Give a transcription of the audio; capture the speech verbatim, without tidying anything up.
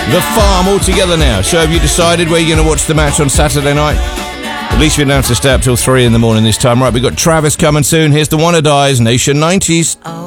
The Farm all together now. So have you decided where you're going to watch the match on Saturday night? At least we don't have to stay up till three in the morning this time. Right, we've got Travis coming soon. Here's the Wanna Dies, Nation nineties. Oh.